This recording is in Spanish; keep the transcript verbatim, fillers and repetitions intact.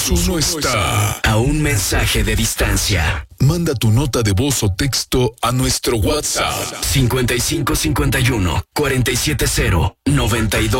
Jesús no está a un mensaje de distancia. Manda tu nota de voz o texto a nuestro WhatsApp cincuenta y cinco cincuenta y uno cuarenta y siete cero noventa y dos